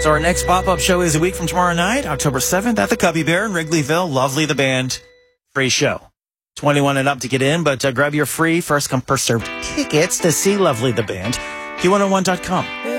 So our next pop-up show is a week from tomorrow night, October 7th, at the Cubby Bear in Wrigleyville. Lovely the Band. Free show. 21 and up to get in, but grab your free first-come, first-served tickets to see Lovely the Band. Q101.com.